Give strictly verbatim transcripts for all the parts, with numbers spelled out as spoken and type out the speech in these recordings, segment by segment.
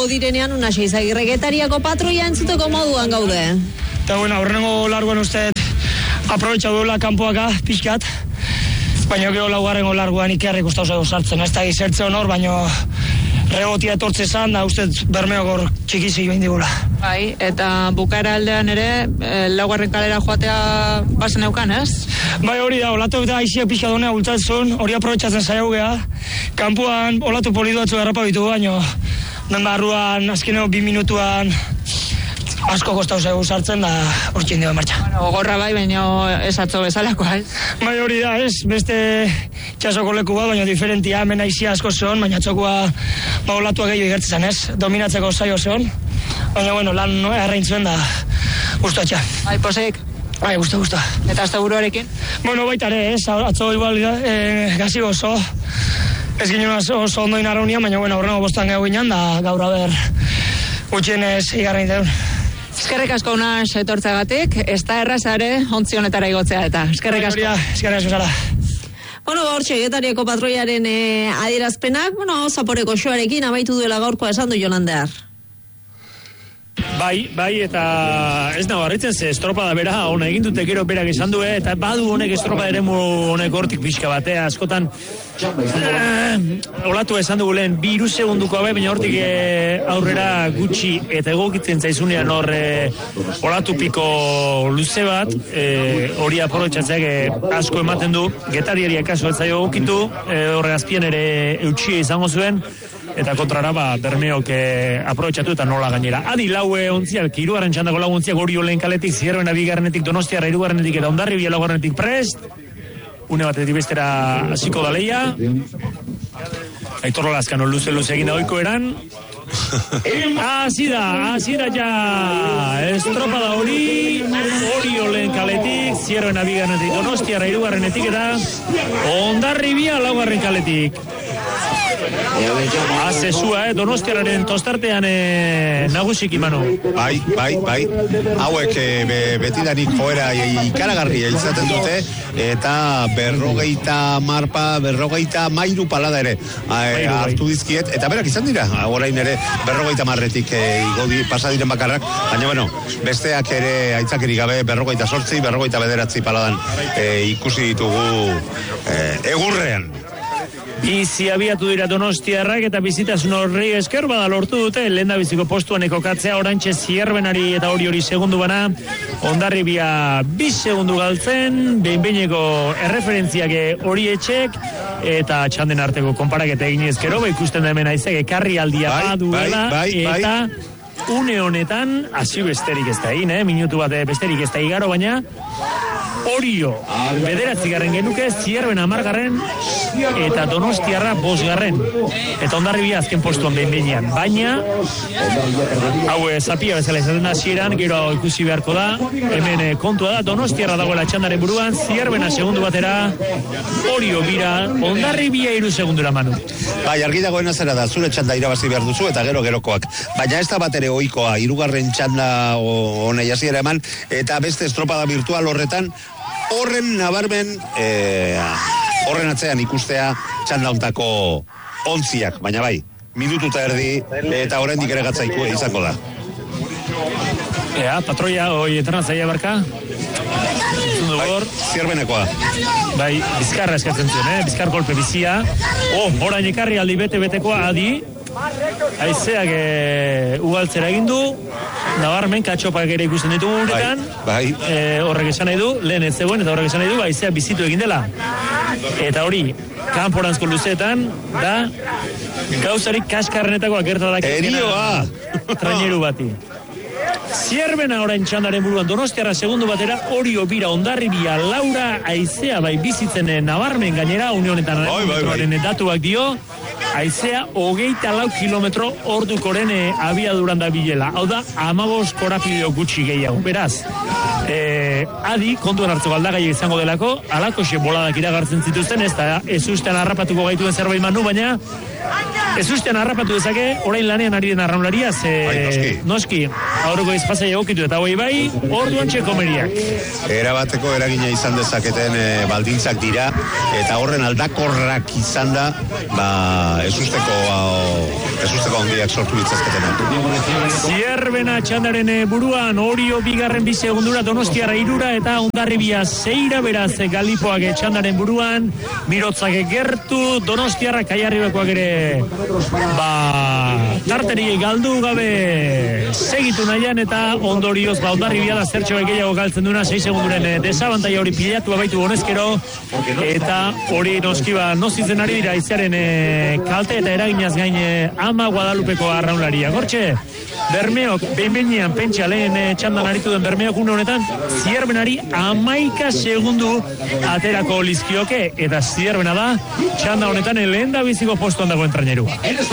direnean Unai Izagirre Getariako patroia entzuteko moduan gaude. Eta bueno, aurrengo largoan uste aprobetxa duela kanpoaka pixkat, baina gero laugarrengo largoan ikerrik uste hau sartzen, ez da gizertze honor, baina rebotia etortze zan, da uste bermeok txikizik behin digula. Bai, eta bukaera aldean ere, e, laugarren kalera joatea bazen eukan, ez? Bai, hori da, olatu eta aiziak pixka donea bultatzen, hori aprobetxatzen zaiau geha, kanpoan olatu polidu batzu errapa bitu, baina den barruan, azkeneo bi minutuan, asko kostau zaigu sartzen da urtsin dio martxa. Bueno, gorra bai, baina ez atzo bezalakoa, ez? Bai, hori da, ez, beste txasoko leku bat, baina diferentia, hemen aizia asko zon, baina txokoa ba olatua gehiago igertzen, ez? Dominatzeko zaio zon, baina, bueno, lan no, errein zuen da guztu atxa. Bai, posek? Bai, guztu, guztu. Eta azte buruarekin? Bueno, baita ere, ez, atzo igual, eh, gazi oso, ez ginen oso ondoin araunia, baina, bueno, horrengo bostan gehiago ginen, da gaur haber gutxienez igarrein deun. Eskerrik asko una etortzagatik, ez da errazare ontzi honetara igotzea eta. Eskerrik asko. Eskerrik asko zara. Bueno, gaur Getariako patroiaren eh, adierazpenak, bueno, Zaporeko xoarekin amaitu duela gaurkoa esan du Jonandear. Bai, bai, eta ez nago harritzen ze estropada bera, ona egin dute gero berak esan du, eta badu honek estropada eremu honek hortik pixka batea, askotan eh, olatu esan dugu lehen, bi iru segunduko abe, baina hortik eh, aurrera gutxi eta egokitzen zaizunean hor eh, olatu piko luze bat, eh, hori aprobetxatzeak eh, asko ematen du, Getariari akaso ez zaio egokitu, eh, horre azpien ere eutxia izango zuen, eta kontrara ba, bermeok eh, aprobetxatu eta nola gainera. Adi laue ontziak, irugarren txandako lau ontziak hori olen kaletik, Zierroena bigarrenetik, Donostiarra irugarrenetik eta Hondarribia laugarrenetik prest. Une batetik bestera hasiko da leia. Aitor Lazkano luze-luze egin da oiko eran. Hasi da, hasi da ja estropada hori, hori olen kaletik, Zierroena bigarrenetik, Donostiarra irugarrenetik eta Hondarribia laugarren kaletik. Azezua, eh? Donostiararen tostartean eh, nagusik imanu. Bai, bai, bai. Hauek eh, be, betidanik joera ikaragarria izaten dute, eta berrogeita marpa, berrogeita mairu palada ere eh, hartu dizkiet, eta berak izan dira, orain ere berrogeita marretik eh, igodi pasadiren bakarrak, baina bueno, besteak ere aitzakeri gabe berrogeita sortzi, berrogeita bederatzi paladan eh, ikusi ditugu eh, egurrean. Bizi abiatu dira Donostiarrak eta bizitasun horri esker bada lortu dute lehen da biziko postuaneko katzea, orantxe Zierbenari eta hori hori segundu bana, Hondarribia bi segundu galtzen, behin-behineko erreferentziak hori etxek, eta txanden arteko konparaketa egin ezkero, ikusten da hemen aizek ekarri aldia bai, baduela, bai, bai, eta une honetan, hasi besterik ez da egin, eh? Minutu bat besterik ez da igaro, baina Orio, bederatzi garren genuke, Zierben amargarren, eta Donostiarra bosgarren. Eta Hondarribia azken postuan behin-behinean. Baina, hau zapia bezala izaten da hasieran, gero ikusi beharko da, hemen kontua da, Donostiarra dagoela txandaren buruan, Zierbena segundu batera, Orio bira, Hondarribia iru segundura manu. Bai, argi dagoena zera da, zure txanda irabazi behar duzu, eta gero gerokoak. Baina ez da bat ere ohikoa, hirugarren txanda honei hasiera eman, eta beste estropada virtual horretan, horren nabarmen eh, horren atzean ikustea txanda hontako ontziak, baina bai, minututa erdi eta oraindik ere gatzaiko izango da. Ea, patroia, hoi entrenatzaia barka? Bai, Zierbenekoa. Bai, bizkarra eskatzen zuen, eh? Bizkar golpe bizia. Oh, orain ekarri aldi bete-betekoa adi. Aizeak e, ugaltzera egin du, nabarmen katxopak ere ikusten ditugu guretan, bai, bai. E, horrek esan nahi du, lehen ez zegoen eta horrek esan nahi du, aizeak bizitu egin dela. Eta hori, kanporanzko luzeetan, da, gauzarik kaskarrenetako agertadak erioa traineru bati. Zierbena orain txandaren buruan Donostiarra segundu batera, Orio bira, Hondarribia, Laura, aizea bai bizitzen nabarmen gainera, unionetan bai, bai, bai. datuak dio, aizea hogeita lau kilometro ordukoren abiaduran da bilela. Hau da, amabos korapideo gutxi gehiago. Beraz, eh, adi, kontuan hartzeko aldagai izango delako, alako xe boladak iragartzen zituzten, ez da, ez ustean harrapatuko gaituen zerbait manu, baina ez ustean harrapatu dezake, orain lanean ari den arraunlaria, ze noski, noski aurreko izpazai egokitu eta hoi bai, orduan txekomeriak. Erabateko eragina izan dezaketen e, baldintzak dira, eta horren aldakorrak izan da, ba, ez usteko, ez usteko ondiak sortu ditzazketenak. Zierbena txandaren buruan, Orio bigarren bi segundura, Donostiarra irura eta Hondarribia zeira, beraz Galipoak txandaren buruan, Mirotzak gertu, Donostiarra Kaiarribekoak ere ba, tarteri galdu gabe segitu nahian eta ondorioz ba, Hondarribia da zertxo gehiago galtzen duna, sei segunduren desabantaia hori pilatu abaitu honezkero, eta hori noski ba, nozitzen ari dira izearen e, kalte eta eraginaz gain e, Ama Guadalupeko arraunlaria. Gortxe, Bermeok, behin-behinean pentsa lehen e, txandan aritu den Bermeok une honetan, Zierbenari amaika segundu aterako lizkioke, eta Zierbena da, txanda honetan lehen da biziko postuan dagoen trainerua.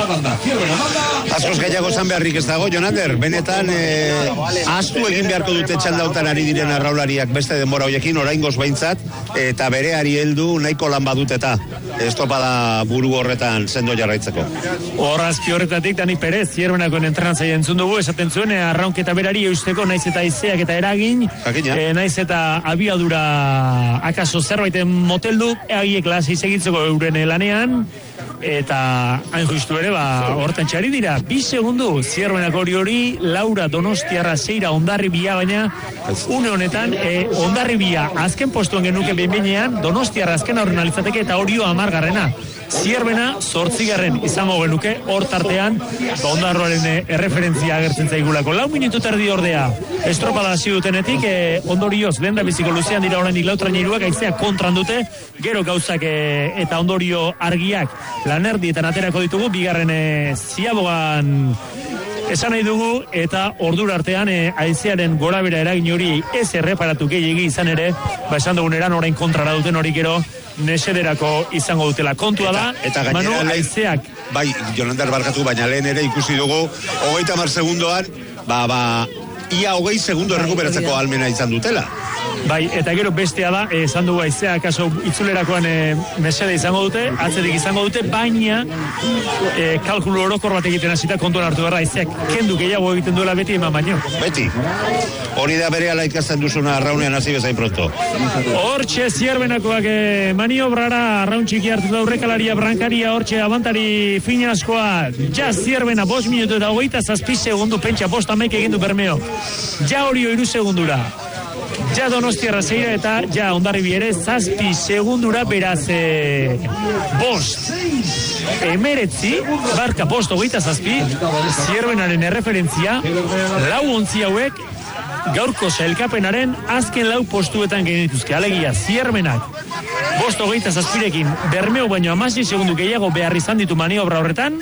Askoz gehiago zan beharrik ez dago, Jonander, benetan eh, astu egin beharko dute txandautan ari diren arraulariak beste denbora hoiekin, oraingoz behintzat, eta bereari heldu nahiko lan badut eta estopada buru horretan sendo jarraitzeko. Horrazki horretatik, Dani Perez, Zierbenako entrenatzaile entzun dugu, esaten zuen, arraunketa berari eusteko, naiz eta izeak eta eragin, e, naiz eta abiadura akaso zerbaiten moteldu, egiek lasi segitzeko euren lanean, eta hain justu ere, ba, hortan txari dira, bi segundu, Zierbenako hori hori, Laura Donostiarra zeira Hondarribia, baina une honetan, e, Hondarribia azken postuan genuke behin-behinean, Donostiarra azken aurren alizateke eta Orio amargarrena. Zierbena zortzigarren izango genuke, hor tartean, Hondarroaren erreferentzia agertzen zaigulako. Lau minutu terdi ordea, estropada hasi dutenetik, eh, ondorioz, lehen da biziko luzean dira oraindik lau traineruak, aizeak kontran dute, gero gauzak eh, eta ondorio argiak lanerdietan aterako ditugu, bigarren eh, ziabogan esan nahi dugu, eta ordura artean e, aizearen gorabera eragin hori ez erreparatu gehiagi izan ere, ba esan dugun eran orain kontrara duten hori gero nesederako izango dutela. Kontua da, eta, eta Manu, aizeak. Bai, Jonander barkatu, baina lehen ere ikusi dugu, hogeita hamar segundoan, ba, ba, ia hogei segundo errekuperatzeko almena izan dutela. Bai, eta gero bestea da, esan dugu aizea, kaso itzulerakoan e, mesede izango dute, atzetik izango dute, baina e, kalkulu orokor bat egiten hasita kontuan hartu berra, aizeak kendu gehiago egiten duela beti eman baino. Beti, hori da bere ala ikasten duzuna arraunean hasi bezain pronto. Hortxe Zierbenakoak e, maniobrara arraun txiki hartu da aurrekalaria brankaria, hortxe abantari finaskoa, ja Zierbena bost minutu eta hogeita zazpi segundu pentsa bost amaik egindu Bermeo. Ja Orio iru segundura. Ja Donostiarra zeira eta ja Hondarribia ere zazpi segundura, beraz e, bost emeretzi, barka bost hogeita zazpi, Zierbenaren erreferentzia, lau ontzi hauek gaurko sailkapenaren azken lau postuetan genituzke, alegia Zierbenak bost hogeita zazpirekin Bermeo baino hamasei segundu gehiago behar izan ditu maniobra horretan,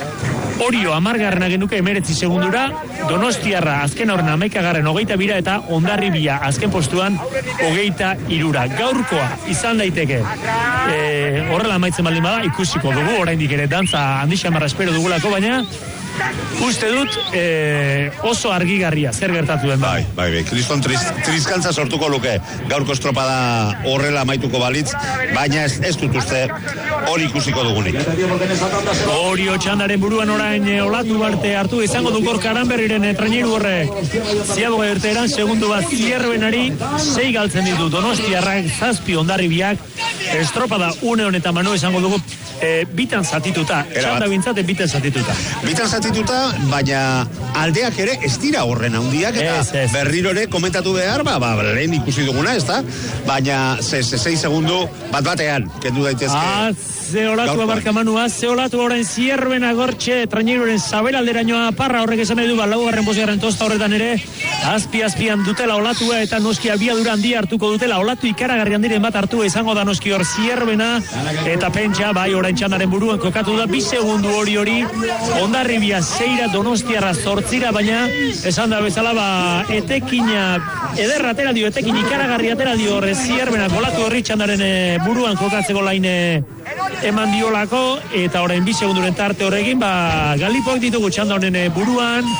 Orio amargarrena genuke emeretzi segundura, Donostiarra azken horren amaikagarren hogeita bira eta Hondarribia azken postuan hogeita irura. Gaurkoa izan daiteke e, horrela amaitzen baldin bada ikusiko dugu, oraindik ere dantza handi xamarra espero dugulako, baina uste dut e, oso argigarria zer gertatu den. Bai, bai, bai, kriston triz, trizkantza sortuko luke gaurko estropada horrela amaituko balitz, baina ez, ez dut uste hori ikusiko dugunik. Orio txandaren buruan orain e, olatu barte hartu izango du Gorka Aranberriren e, traineru horrek. Ziaboga erteran segundu bat Zierbenari sei galtzen ditu Donostiarrak, zazpi Hondarribiak, estropada une honetan Manu izango dugu e, bitan zatituta, txanda bintzate bitan zatituta. Bitan zatituta, baina aldeak ere ez dira horren handiak, eta ez, ez. berriro ere komentatu behar, ba, ba, lehen ikusi duguna, ez da? Baina ze sei segundu bat batean, kendu daitezke. Ah, ze olatu abarka Manua, ze olatu orain Zierbena gortxe, traineruren zabelalderainoa parra horrek esan nahi du, ba, laugarren bosgarren tosta horretan ere, azpi azpian dutela olatua eta noski abiadura handia hartuko dutela, olatu ikaragarri handiren bat hartu izango da noski hor Zierbena, eta pentsa, bai orain txandaren buruan kokatu da, bi segundu hori hori, Hondarribia zeira, Donostiarra zortzira, baina esan da bezala, ba, etekina ederra atera dio, etekin ikaragarri atera dio horre Zierbena, kolatu horri txandaren e, buruan kokatzeko laine eman diolako, eta orain bi segunduren tarte horrekin, ba, Galipoak ditugu txanda honen buruan,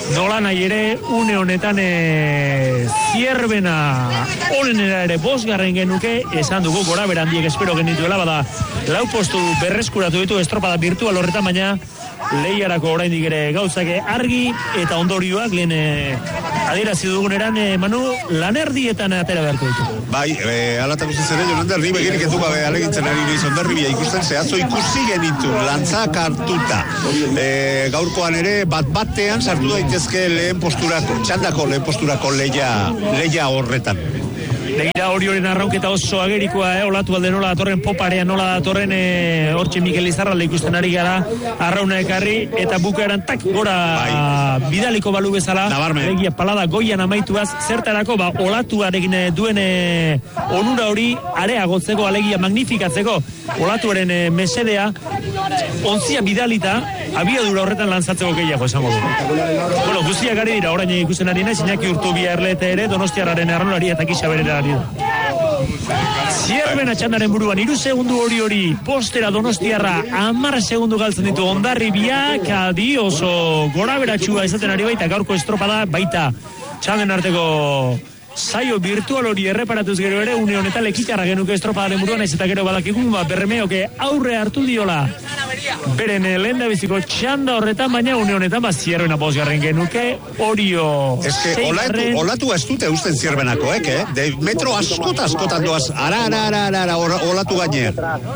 nola nahi ere, une honetan e, Zierbena onenera ere bosgarren genuke, esan dugu gora berandiek espero genituela, bada lau postu berreskuratu ditu estropada virtual horretan, baina lehiarako oraindik ere gauzake argi eta ondorioak lehen e, adierazi duguneran, e, Manu, lanerdietan atera beharko ditu. Bai, e, alatako zizere, jonan derri begirik etu gabe alegintzen ari gehiz ondarribia ikusten, zehatzo ikusi genitu, lantzak hartuta. E, gaurkoan ere, bat batean sartu daitezke lehen posturako, txandako lehen posturako leia, leia horretan. Begira hori horien arraunketa oso agerikoa, eh? Olatu alde nola datorren poparea, nola datorren eh, hortxe Mikel Izarralde ikusten ari gara, arrauna ekarri, eta bukaeran tak gora bai. Bidaliko balu bezala, begia palada goian amaituaz, zertarako, ba, olatuarekin duen eh, onura hori areagotzeko, alegia magnifikatzeko, olatuaren eh, mesedea, onzia bidalita, abiadura horretan lantzatzeko gehiago esango du. Bueno, guztiak ari dira, orain ikusten ari nahi, Iñaki Urtubia Erlete ere, Donostiarraren arraunari eta Kisa berera ari da. Zierbena txandaren buruan, iru segundu hori hori, postera Donostiarra, amar segundu galtzen ditu, Hondarribiak, adi oso gora beratxua izaten ari baita, gaurko estropada baita, txanden arteko saio virtual hori erreparatuz gero ere, une honetan lekitarra genuke estropadaren buruan, ez eta gero badakikun, ba, bermeoke aurre hartu diola, beren lehen da biziko txanda horretan, baina une honetan, ba, Zierbena bosgarren genuke, Orio seigarren. Olatu, olatu ez dute usten Zierbenako, eh? De metro askota askotan doaz, ara, ara, ara, ara, ara, olatu gainer.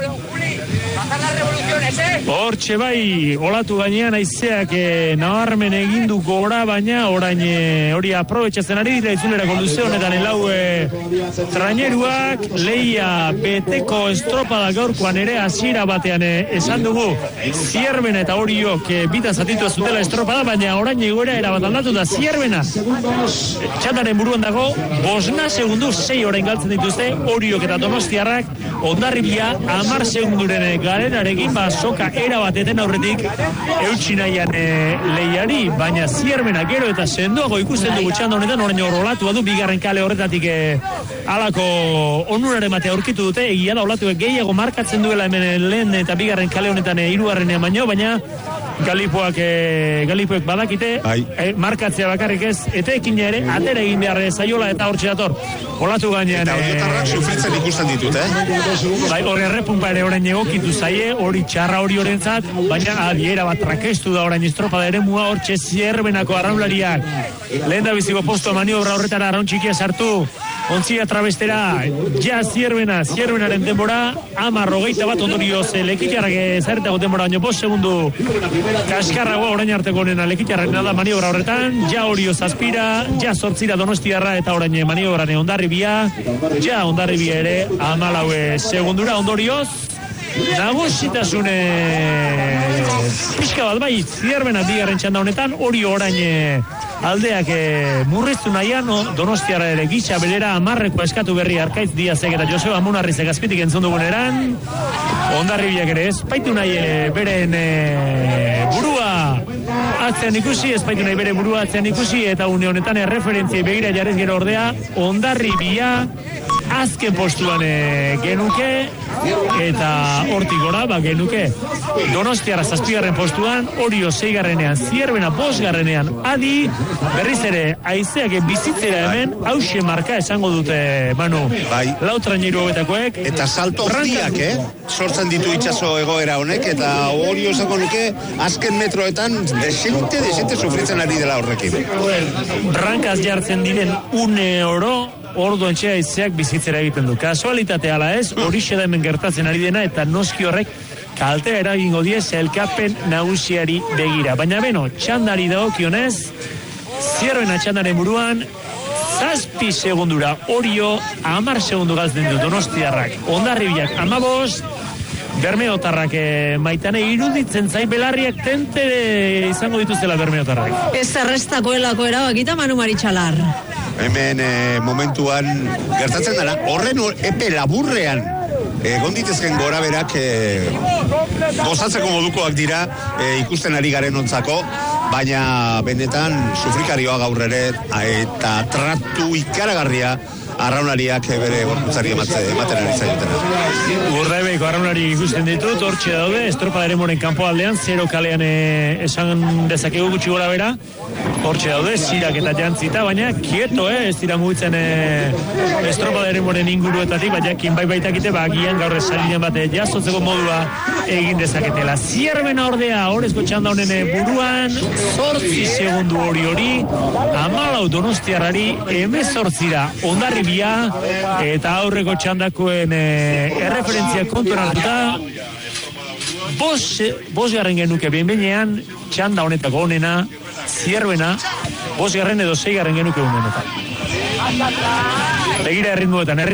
Hortxe bai, olatu gainean aizeak eh, nabarmen egindu gora, baina orain eh, hori aprobetxatzen ari dira itzulera konduzio honetan elau eh, traineruak, leia beteko estropada gaurkoan ere hasiera batean eh, esan dugu Zierbena eta Oriok eh, bita zatitu ez dutela estropada, baina orain egoera erabat aldatu da Zierbena txandaren buruan dago, bosna segundu, sei orain galtzen dituzte Oriok eta Donostiarrak, Hondarribia amar segunduren garenarekin, ba, soka era bateten aurretik eutsi nahian e, lehiari, baina Zierbena gero eta sendoago ikusten dugu txanda honetan, orain olatu badu, bigarren kale horretatik e, alako onuraren mate aurkitu dute, egia da olatu gehiago markatzen duela hemen lehen eta bigarren kale honetan e, hirugarrenean baino, baina Galipoak, e, Galipoek badakite, e, markatzea bakarrik ez, eta ekin ere, atera egin behar zaiola eta hortxe dator. Olatu gainean... Eta horietarrak sufritzen ikusten ditut, eh? Bai, hori errepunpa ere orain egokitu zaie, hori txarra hori horrentzat, baina adiera bat trakestu da orain estropada ere mua hortxe Zierbenako arraunlariak. Lehen da biziko posto maniobra horretara arraun txikia sartu, ontzia trabestera, ja Zierbena, Zierbenaren denbora, ama rogeita bat ondorioz lekitarrak zaretago denbora, baino bost segundu kaskarragoa orain arteko honena lekitarrak nada maniobra horretan, ja Orio zazpira, ja Zortzira Donostiarra eta orain maniobrane Hondarribia, ja Hondarribia ere amalaue segundura ondorioz, nagusitazune pixka bat bai, Zierbena bigarren txanda honetan, hori orain aldeak e, murriztu nahian, no? Donostiarra ere gisa belera amarreko eskatu berri Arkaitz Diazek eta Joseba Munarrizek azpitik entzun duguneran, Hondarribiak ere ez, paitu nahi e, beren e, burua atzean ikusi, ez paitu nahi bere burua atzean ikusi, eta une honetan erreferentzia begira jarrez gero ordea, Hondarribia azken postuan e, genuke, eta hortik gora, ba, genuke Donostiarra zazpigarren postuan, Orio seigarrenean, Zierbena bosgarrenean, adi, berriz ere, aizeak bizitzera hemen, hause marka esango dute, Manu, bai. Lau traineru hobetakoek. Eta salto handiak, eh? Sortzen ditu itxaso egoera honek, eta Orio esango nuke, azken metroetan, desente, desente sufritzen ari dela horrekin. Rankaz jartzen diren une oro, ordu entxea aizeak bizitzera egiten du. Kasualitate ala ez, hori da hemen gertatzen ari dena, eta noski horrek kaltea eragingo die sailkapen nagusiari begira. Baina beno, txandari dagokionez, Zierbena txandaren buruan, zazpi segundura, Orio amar segundu galtzen du Donostiarrak, Hondarribiak amabost, Bermeotarrak eh, maitane iruditzen zain belarriak tente izango dituzela Bermeotarrak. Ez errestako elako erabakita Manu Maritxalar. Hemen eh, momentuan gertatzen dara, horren epe laburrean egon ditezken gora berak e, gozatzeko modukoak dira e, ikusten ari garen ontzako, baina benetan sufrikarioa gaur ere eta tratu ikaragarria arraunariak bere gorputzari ematen ari zaitutena. Urdaibeko arraunari ikusten ditut, hortxe daude, estropa deremoren kanpo aldean, zero kalean e, esan dezakegu gutxi gora bera, hortxe daude, zirak eta jantzita, baina kieto, eh, ez dira mugitzen eh, estropadaren moren inguruetatik, baina kin bai baitakite, ba, gian gaur esalinen bate jasotzeko modua egin dezaketela. Zierbena ordea, horrezko txanda honen buruan, zortzi segundu hori hori, amalau donostiarrari, emezortzira ondarribia, eta aurreko txandakoen eh, erreferentzia kontuan hartuta, Bos, bos garren genuke behin-behinean, txanda honetako honena, zierbena, bos garren edo sei garren genuke honetan. Begira erritmuetan,